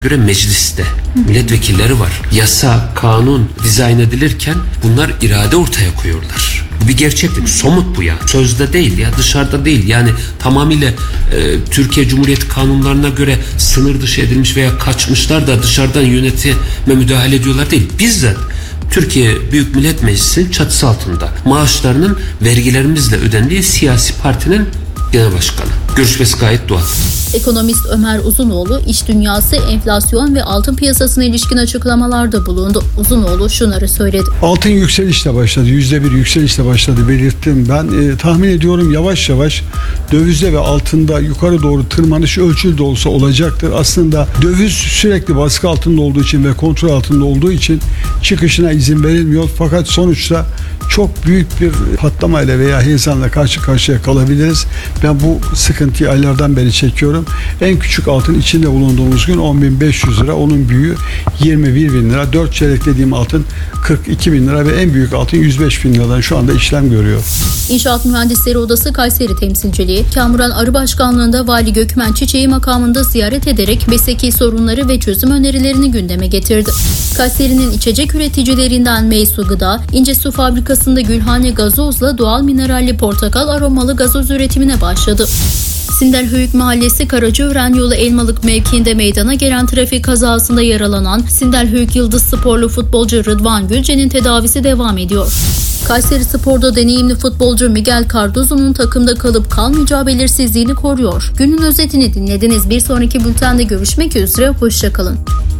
göre mecliste milletvekilleri var. Yasa, kanun dizayn edilirken bunlar irade ortaya koyuyorlar. Bu bir gerçeklik. Somut bu ya. Sözde değil ya, dışarıda değil. Yani tamamıyla Türkiye Cumhuriyeti kanunlarına göre sınır dışı edilmiş veya kaçmışlar da dışarıdan yönetime müdahale ediyorlar değil. Bizzat Türkiye Büyük Millet Meclisi'nin çatısı altında maaşlarının vergilerimizle ödendiği siyasi partinin genel başkanı. Görüşmesi gayet doğal. Ekonomist Ömer Uzunoğlu, iş dünyası, enflasyon ve altın piyasasına ilişkin açıklamalarda bulundu. Uzunoğlu şunları söyledi. Altın yükselişle başladı. %1 yükselişle başladı, belirttim ben. Tahmin ediyorum yavaş yavaş dövizde ve altında yukarı doğru tırmanış ölçülü de olsa olacaktır. Aslında döviz sürekli baskı altında olduğu için ve kontrol altında olduğu için çıkışına izin verilmiyor. Fakat sonuçta çok büyük bir patlamayla veya heyecanla karşı karşıya kalabiliriz. Ben bu sıkıntıyı aylardan beri çekiyorum. En küçük altın içinde bulunduğumuz gün 10.500 lira. Onun büyüğü 21.000 lira. 4 çeyrek dediğim altın 42.000 lira ve en büyük altın 105.000 liradan şu anda işlem görüyor. İnşaat Mühendisleri Odası Kayseri Temsilciliği, Kamuran Arı Başkanlığı'nda Vali Gökmen Çiçeği makamında ziyaret ederek mesleki sorunları ve çözüm önerilerini gündeme getirdi. Kayseri'nin içecek üreticilerinden Meysu Gıda, İncesu Fabrikası'nda Gülhane Gazoz'la doğal mineralli portakal aromalı gazoz üretimine başladı. Sindelhöyük Mahallesi Karacaören yolu Elmalık mevkiinde meydana gelen trafik kazasında yaralanan Sindelhöyük Yıldız sporlu futbolcu Rıdvan Gülce'nin tedavisi devam ediyor. Kayseri Spor'da deneyimli futbolcu Miguel Cardozo'nun takımda kalıp kalmayacağı belirsizliğini koruyor. Günün özetini dinlediniz. Bir sonraki bültende görüşmek üzere. Hoşçakalın.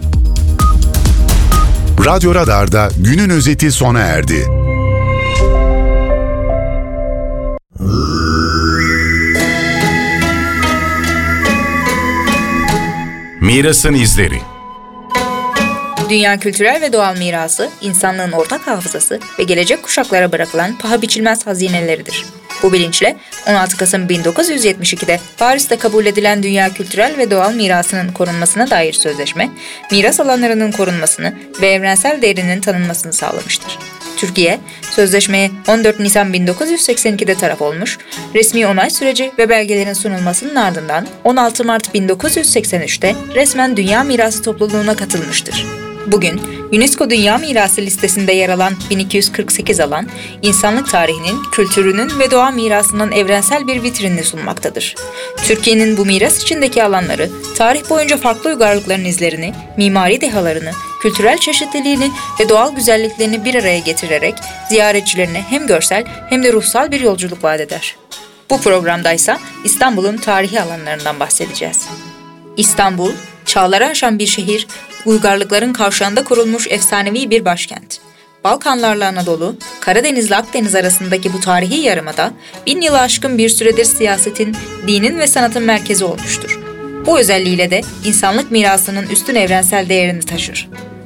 Radyo Radar'da günün özeti sona erdi. Mirasın izleri. Dünya kültürel ve doğal mirası, insanlığın ortak hafızası ve gelecek kuşaklara bırakılan paha biçilmez hazineleridir. Bu bilinçle 16 Kasım 1972'de Paris'te kabul edilen Dünya Kültürel ve Doğal Mirası'nın korunmasına dair sözleşme, miras alanlarının korunmasını ve evrensel değerinin tanınmasını sağlamıştır. Türkiye, sözleşmeye 14 Nisan 1982'de taraf olmuş, resmi onay süreci ve belgelerin sunulmasının ardından 16 Mart 1983'te resmen Dünya Mirası topluluğuna katılmıştır. Bugün UNESCO Dünya Mirası listesinde yer alan 1248 alan, insanlık tarihinin, kültürünün ve doğa mirasının evrensel bir vitrinini sunmaktadır. Türkiye'nin bu miras içindeki alanları, tarih boyunca farklı uygarlıkların izlerini, mimari dehalarını, kültürel çeşitliliğini ve doğal güzelliklerini bir araya getirerek ziyaretçilerine hem görsel hem de ruhsal bir yolculuk vaat eder. Bu programdaysa İstanbul'un tarihi alanlarından bahsedeceğiz. İstanbul, çağları aşan bir şehir, uygarlıkların kavşağında kurulmuş efsanevi bir başkent. Balkanlarla Anadolu, Karadenizle Akdeniz arasındaki bu tarihi yarımada 1000 yılı aşkın bir süredir siyasetin, dinin ve sanatın merkezi olmuştur. Bu özelliğiyle de insanlık mirasının üstün evrensel değerini taşır.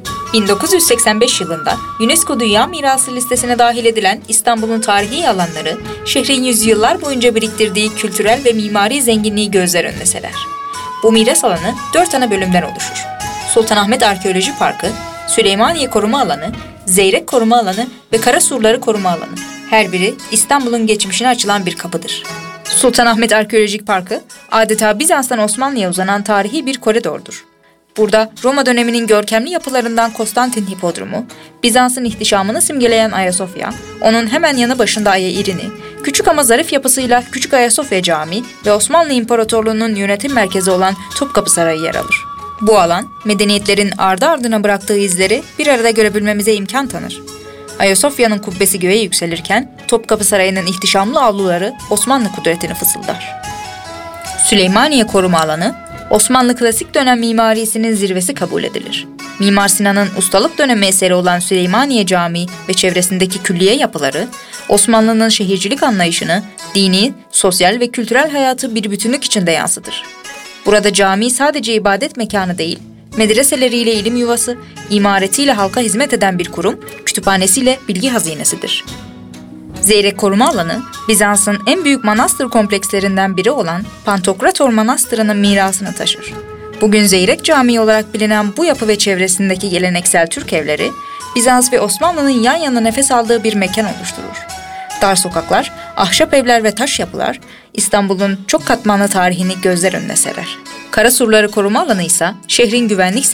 1985 yılında UNESCO Dünya Mirası listesine dahil edilen İstanbul'un tarihi alanları, şehrin yüzyıllar boyunca biriktirdiği kültürel ve mimari zenginliği gözler önüne serer. Bu miras alanı 4 ana bölümden oluşur. Sultanahmet Arkeoloji Parkı, Süleymaniye Koruma Alanı, Zeyrek Koruma Alanı ve Karasurları Koruma Alanı. Her biri İstanbul'un geçmişine açılan bir kapıdır. Sultanahmet Arkeolojik Parkı, adeta Bizans'tan Osmanlı'ya uzanan tarihi bir koridordur. Burada Roma döneminin görkemli yapılarından Konstantin Hipodromu, Bizans'ın ihtişamını simgeleyen Ayasofya, onun hemen yanı başında Aya İrini, küçük ama zarif yapısıyla Küçük Ayasofya Camii ve Osmanlı İmparatorluğu'nun yönetim merkezi olan Topkapı Sarayı yer alır. Bu alan, medeniyetlerin ardı ardına bıraktığı izleri bir arada görebilmemize imkan tanır. Ayasofya'nın kubbesi göğe yükselirken, Topkapı Sarayı'nın ihtişamlı avluları Osmanlı kudretini fısıldar. Süleymaniye Koruma Alanı, Osmanlı klasik dönem mimarisinin zirvesi kabul edilir. Mimar Sinan'ın ustalık dönemi eseri olan Süleymaniye Camii ve çevresindeki külliye yapıları, Osmanlı'nın şehircilik anlayışını, dini, sosyal ve kültürel hayatı bir bütünlük içinde yansıtır. Burada cami sadece ibadet mekanı değil, medreseleriyle ilim yuvası, imaretiyle halka hizmet eden bir kurum, kütüphanesiyle bilgi hazinesidir. Zeyrek Koruma Alanı, Bizans'ın en büyük manastır komplekslerinden biri olan Pantokrator Manastırı'nın mirasını taşır. Bugün Zeyrek Camii olarak bilinen bu yapı ve çevresindeki geleneksel Türk evleri, Bizans ve Osmanlı'nın yan yana nefes aldığı bir mekan oluşturur. Dar sokaklar, ahşap evler ve taş yapılar, İstanbul'un çok katmanlı tarihini gözler önüne serer. Karasurları koruma alanı ise şehrin güvenlik